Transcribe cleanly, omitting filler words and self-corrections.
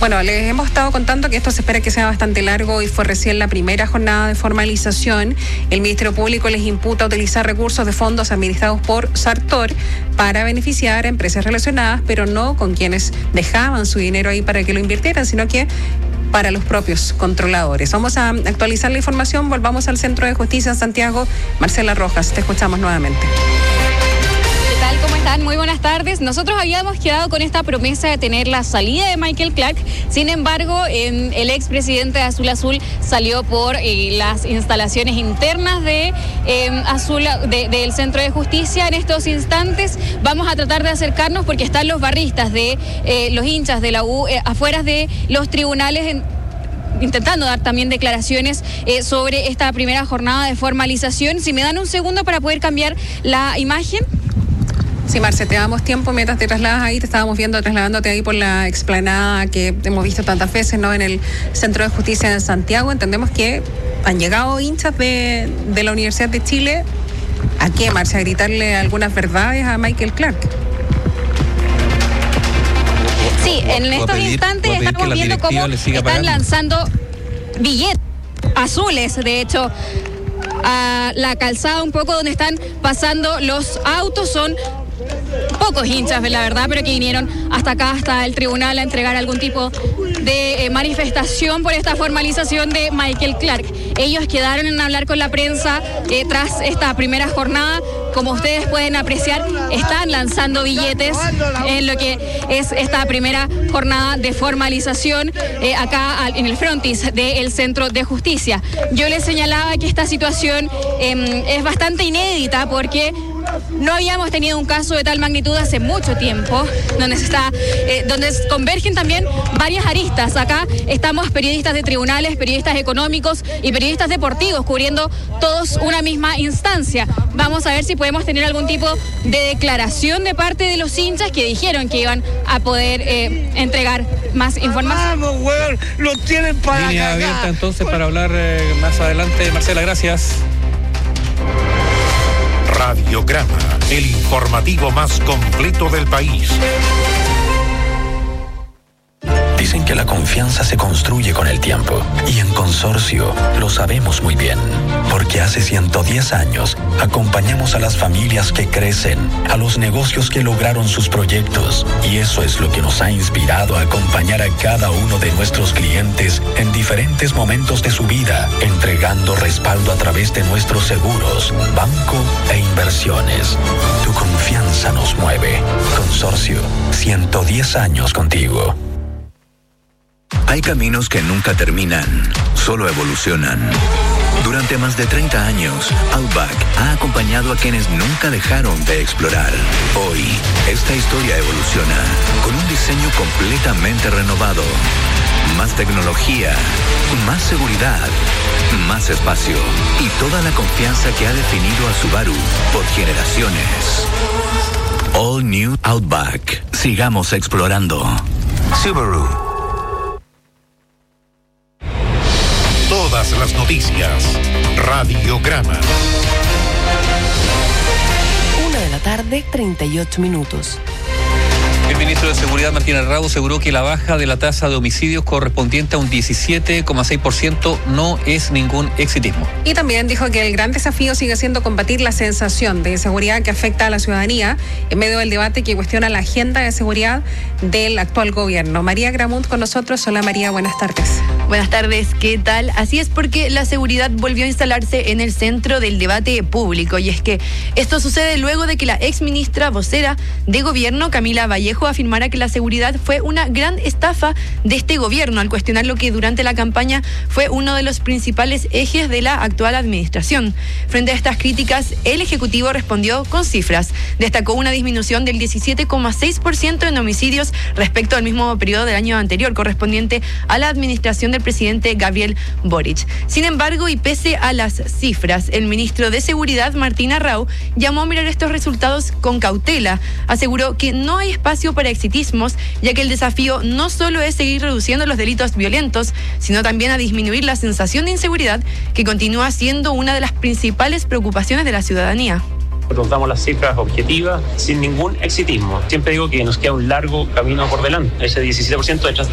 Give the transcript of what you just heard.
Bueno, les hemos estado contando que esto se espera que sea bastante largo y fue recién la primera jornada de formalización. El Ministerio Público les imputa utilizar recursos de fondos administrados por Sartor para beneficiar a empresas relacionadas, pero no con quienes dejaban su dinero ahí para que lo invirtieran, sino que para los propios controladores. Vamos a actualizar la información, volvamos al Centro de Justicia en Santiago. Marcela Rojas, te escuchamos nuevamente. ¿Qué tal? ¿Cómo están? Muy buenas tardes. Nosotros habíamos quedado con esta promesa de tener la salida de Michael Clark. Sin embargo, el expresidente de Azul Azul salió por las instalaciones internas de del Centro de Justicia. En estos instantes vamos a tratar de acercarnos porque están los barristas de los hinchas de la U afuera de los tribunales intentando dar también declaraciones sobre esta primera jornada de formalización. Si me dan un segundo para poder cambiar la imagen. Sí, Marce, te damos tiempo mientras te trasladas ahí. Te estábamos viendo trasladándote ahí por la explanada que hemos visto tantas veces, ¿no? En el Centro de Justicia de Santiago. Entendemos que han llegado hinchas de la Universidad de Chile. ¿A qué, Marce? ¿A gritarle algunas verdades a Michael Clark? Sí, en estos instantes estamos viendo cómo están lanzando billetes azules, de hecho, a la calzada un poco donde están pasando los autos. Son pocos hinchas, la verdad, pero que vinieron hasta acá, hasta el tribunal, a entregar algún tipo de manifestación por esta formalización de Michael Clark. Ellos quedaron en hablar con la prensa tras esta primera jornada. Como ustedes pueden apreciar, están lanzando billetes en lo que es esta primera jornada de formalización acá en el frontis del Centro de Justicia. Yo les señalaba que esta situación es bastante inédita porque no habíamos tenido un caso de tal magnitud hace mucho tiempo, donde convergen también varias aristas. Acá estamos periodistas de tribunales, periodistas económicos y periodistas deportivos cubriendo todos una misma instancia. Vamos a ver si podemos tener algún tipo de declaración de parte de los hinchas que dijeron que iban a poder entregar más información. Vamos, weón, lo tienen para línea cagar. Abierta entonces para hablar más adelante. Marcela, gracias. Radiograma, el informativo más completo del país. Dicen que la confianza se construye con el tiempo y en Consorcio lo sabemos muy bien, porque hace 110 años acompañamos a las familias que crecen, a los negocios que lograron sus proyectos, y eso es lo que nos ha inspirado a acompañar a cada uno de nuestros clientes en diferentes momentos de su vida, entregando respaldo a través de nuestros seguros, banco e inversiones. Tu confianza nos mueve. Consorcio, 110 años contigo. Hay caminos que nunca terminan, solo evolucionan. Durante más de 30 años, Outback ha acompañado a quienes nunca dejaron de explorar. Hoy, esta historia evoluciona con un diseño completamente renovado. Más tecnología, más seguridad, más espacio y toda la confianza que ha definido a Subaru por generaciones. All New Outback. Sigamos explorando. Subaru. Todas las noticias. Radiograma. 1:38 p.m. El ministro de Seguridad, Martín Arrau, aseguró que la baja de la tasa de homicidios correspondiente a un 17,6% no es ningún exitismo. Y también dijo que el gran desafío sigue siendo combatir la sensación de inseguridad que afecta a la ciudadanía en medio del debate que cuestiona la agenda de seguridad del actual gobierno. María Gramunt con nosotros. Hola María, buenas tardes. Buenas tardes, ¿qué tal? Así es, porque la seguridad volvió a instalarse en el centro del debate público, y es que esto sucede luego de que la exministra vocera de gobierno, Camila Vallejo, afirmara que la seguridad fue una gran estafa de este gobierno, al cuestionar lo que durante la campaña fue uno de los principales ejes de la actual administración. Frente a estas críticas, el Ejecutivo respondió con cifras. Destacó una disminución del 17,6% en homicidios respecto al mismo periodo del año anterior, correspondiente a la administración del presidente Gabriel Boric. Sin embargo, y pese a las cifras, el ministro de Seguridad, Martín Arrau, llamó a mirar estos resultados con cautela. Aseguró que no hay espacio para exitismos, ya que el desafío no solo es seguir reduciendo los delitos violentos, sino también a disminuir la sensación de inseguridad, que continúa siendo una de las principales preocupaciones de la ciudadanía. Nos damos las cifras objetivas sin ningún exitismo. Siempre digo que nos queda un largo camino por delante. Ese 17% detrás